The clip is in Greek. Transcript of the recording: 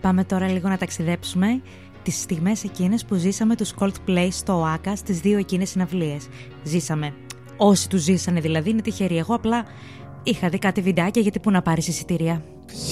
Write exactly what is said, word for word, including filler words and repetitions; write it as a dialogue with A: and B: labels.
A: Πάμε τώρα λίγο να ταξιδέψουμε τις στιγμές εκείνες που ζήσαμε τους Coldplay στο ΟΑΚΑ στις δύο εκείνες συναυλίες. Ζήσαμε. Όσοι τους ζήσανε δηλαδή είναι τυχεροί. Εγώ απλά είχα δει κάτι βιντεάκια, γιατί πού να πάρεις εισιτήρια.